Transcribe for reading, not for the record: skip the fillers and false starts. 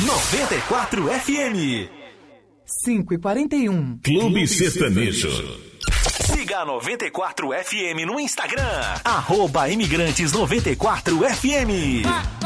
94 FM. 5h41. Clube Sertanejo. Siga a 94 FM no Instagram. @imigrantes94 FM.